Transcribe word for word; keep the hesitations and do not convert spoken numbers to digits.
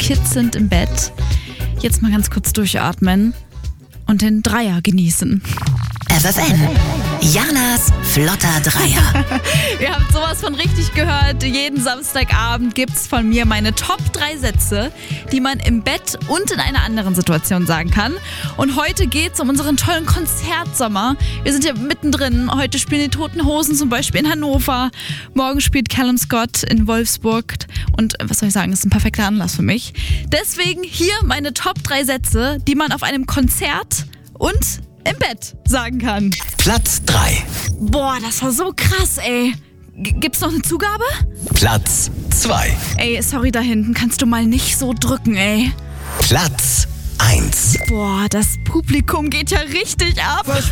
Kids sind im Bett. Jetzt mal ganz kurz durchatmen und den Dreier genießen. F F N, Janas flotter Dreier. Ihr habt sowas von richtig gehört. Jeden Samstagabend gibt's von mir meine Top drei Sätze, die man im Bett und in einer anderen Situation sagen kann. Und heute geht's um unseren tollen Konzertsommer. Wir sind ja mittendrin. Heute spielen die Toten Hosen zum Beispiel in Hannover. Morgen spielt Callum Scott in Wolfsburg. Und was soll ich sagen, das ist ein perfekter Anlass für mich. Deswegen hier meine Top drei Sätze, die man auf einem Konzert und im Bett sagen kann. Platz drei. Boah, das war so krass, ey. G- gibt's noch eine Zugabe? Platz zwei. Ey, sorry da hinten, kannst du mal nicht so drücken, ey. Platz eins. Boah, das Publikum geht ja richtig ab.